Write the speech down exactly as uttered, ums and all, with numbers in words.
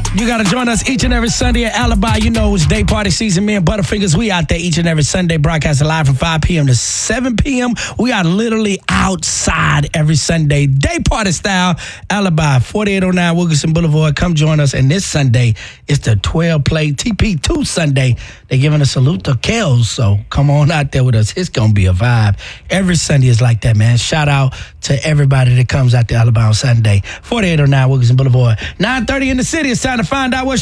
You got to join us each and every Sunday at Alibi. You know it's day party season. Me and Butterfingers, we out there each and every Sunday, broadcasting live from five p.m. to seven p.m. We are literally outside every Sunday, day party style. Alibi, forty-eight oh nine Wilkerson Boulevard. Come join us. And this Sunday, it's the twelve-play T P two Sunday. They're giving a salute to Kels, so come on out there with us. It's going to be a vibe. Every Sunday is like that, man. Shout out to everybody that comes out to Alibi on Sunday. forty-eight oh nine Wilkerson Boulevard. nine thirty in the city. It's time to find out what's